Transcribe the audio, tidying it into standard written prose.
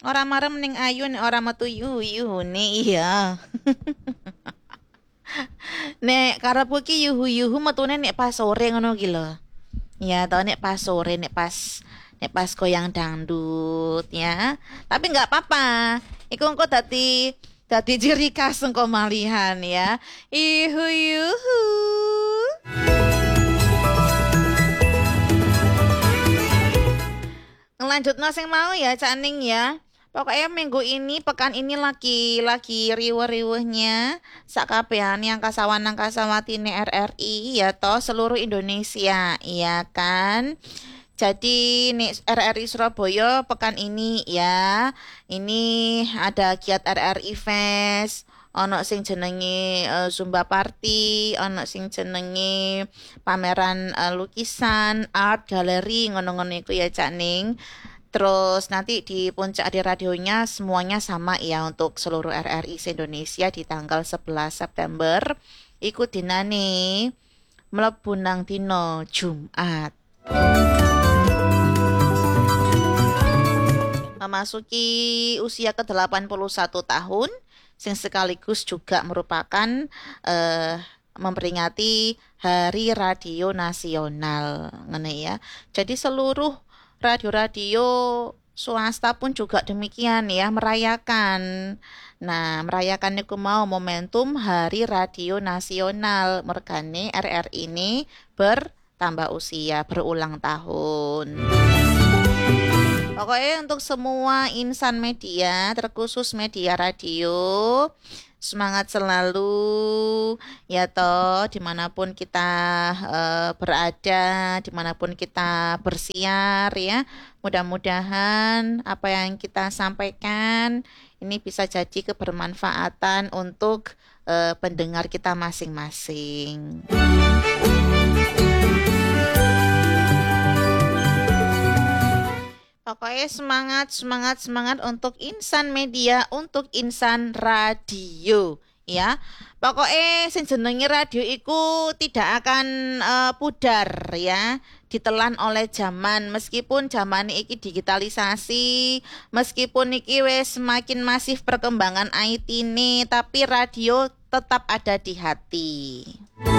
Ora marem ning ayu nek ora metu yuhu-yuhune iya. Nek karepku ki yuhu-yuhu metune nek pas sore ngono ki lho. Ya tau nek pas sore nek pas goyang dangdut ya. Tapi nggak apa-apa. Iku engko dadi ciri khas engko malihan ya. Yuhu yuhu. Ngelanjutno sing mau ya Cak Ning ya. Pokoknya minggu ini, pekan ini lagi riweh-riwehnya sak kabehan yang kasawan nang kasawatine RRI ya toh seluruh Indonesia, iya kan? Jadi nih RRI Surabaya pekan ini ya, ini ada giat RRI Fest, ono sing jenenge Zumba Party, ono sing jenenge pameran lukisan, art gallery ngono-ngono iku ya Cak Ning. Terus nanti di puncak di radionya semuanya sama ya untuk seluruh RRI se-Indonesia di tanggal 11 September. Ikut dinane mlebu nang dino Jumat. Memasuki usia ke-81 tahun, sing sekaligus juga merupakan eh, memperingati Hari Radio Nasional, ngene ya. Jadi seluruh radio-radio swasta pun juga demikian ya, merayakan. Nah, merayakan niku mau momentum Hari Radio Nasional, mergane RRI ini bertambah usia, berulang tahun. Pokoknya untuk semua insan media, terkhusus media radio, semangat selalu ya toh dimanapun kita berada, dimanapun kita bersiar ya. Mudah-mudahan apa yang kita sampaikan ini bisa jadi kebermanfaatan untuk pendengar kita masing-masing. Pokoknya semangat, semangat, semangat untuk insan media, untuk insan radio, ya. Pokoknya sing jenenge radio iku tidak akan pudar, ya. Ditelan oleh zaman, meskipun zaman iki digitalisasi, meskipun iki wis semakin masif perkembangan IT ini, tapi radio tetap ada di hati.